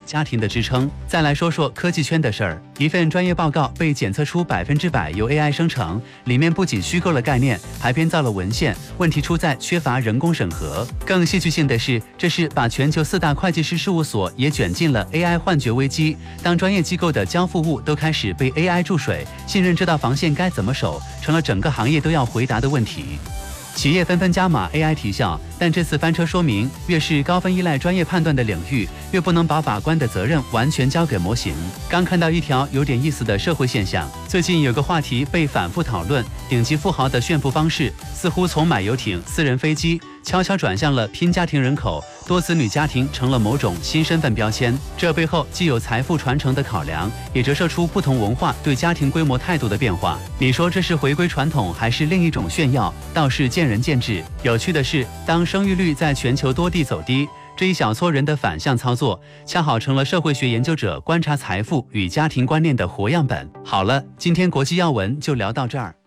家庭的支撑。再来说说科技圈的事儿，一份专业报告被检测出100%由 AI 生成，里面不仅虚构了概念，还编造了文献。问题出在缺乏人工审核。更戏剧性的是，这是把全球4大会计师事务所也卷进了 AI 幻觉危机。当专业机构的交付物都开始被 AI 注水，信任这道防线该怎么守，成了整个行业都要回答的问题。企业纷纷加码 AI 提效，但这次翻车说明，越是高分依赖专业判断的领域，越不能把把关的责任完全交给模型。刚看到一条有点意思的社会现象，最近有个话题被反复讨论，顶级富豪的炫富方式似乎从买游艇、私人飞机悄悄转向了拼家庭人口，多子女家庭成了某种新身份标签。这背后既有财富传承的考量，也折射出不同文化对家庭规模态度的变化。你说这是回归传统，还是另一种炫耀，倒是见仁见智。有趣的是，当生育率在全球多地走低，这一小撮人的反向操作，恰好成了社会学研究者观察财富与家庭观念的活样本。好了，今天国际要闻就聊到这儿。